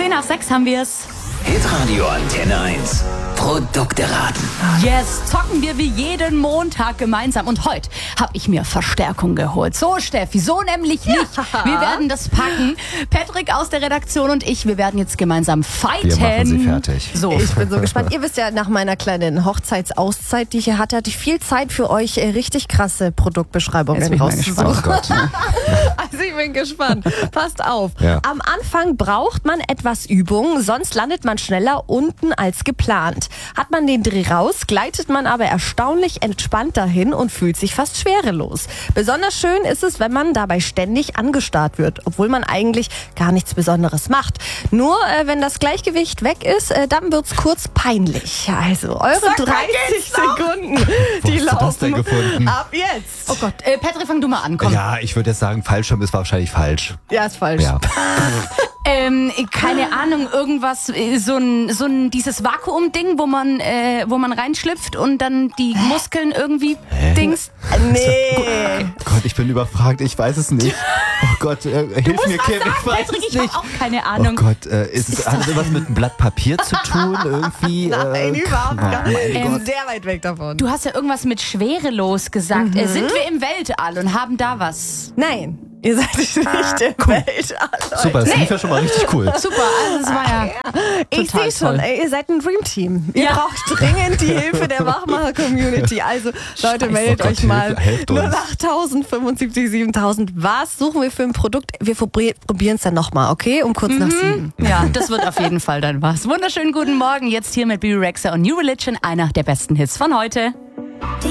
10:10 haben wir es. Hitradio Antenne 1. Produkte raten. Yes, zocken wir wie jeden Montag gemeinsam. Und heute habe ich mir Verstärkung geholt. So, Steffi, so nämlich nicht. Wir werden das packen. Patrick aus der Redaktion und ich, wir werden jetzt gemeinsam fighten. Wir machen sie fertig. So. Ich bin so gespannt. Ihr wisst ja, nach meiner kleinen Hochzeitsauszeit, die ich hier hatte ich viel Zeit für euch, richtig krasse Produktbeschreibungen rauszusuchen. Oh Gott. Also ich bin gespannt. Passt auf. Ja. Am Anfang braucht man etwas Übung, sonst landet man schneller unten als geplant. Hat man den Dreh raus, gleitet man aber erstaunlich entspannt dahin und fühlt sich fast schwerelos. Besonders schön ist es, wenn man dabei ständig angestarrt wird, obwohl man eigentlich gar nichts Besonderes macht. Nur wenn das Gleichgewicht weg ist, dann wird's kurz peinlich. Also eure 30 Sekunden, die Wo hast du das denn laufen gefunden? ab jetzt. Oh Gott, Patrick, fang du mal an, komm. Ja, ich würde jetzt sagen, Fallschirm ist wahrscheinlich falsch. Ja, ist falsch. Ja. Keine Ahnung, irgendwas, so ein dieses Vakuum-Ding, wo man reinschlüpft und dann die Muskeln irgendwie Dings. Nee. Gott, ich bin überfragt, ich weiß es nicht. Oh Gott, hilf mir, Kim, ich weiß Patrick, es ich nicht. habe auch keine Oh Ahnung. Gott, hat es was mit einem Blatt Papier zu tun? Irgendwie? Nein, überhaupt gar nicht. mein Gott. Sehr weit weg davon. Du hast ja irgendwas mit schwerelos gesagt. Sind wir im Weltall und haben da was? Nein, ihr seid nicht im Weltall. Super, das lief ja schon mal richtig cool. Super, also das war ja Ich total sehe schon, toll. ihr seid ein Dreamteam. Ihr Ja. braucht dringend die Hilfe der Wachmacher-Community. Also Leute, meldet Oh Gott, euch mal. helft uns. 08000 75 7000. Was suchen wir für ein Produkt? Wir probieren es dann nochmal, okay? Um kurz nach 7. Ja, das wird auf jeden Fall dann was. Wunderschönen guten Morgen, jetzt hier mit Bibi Rexha und New Religion, einer der besten Hits von heute.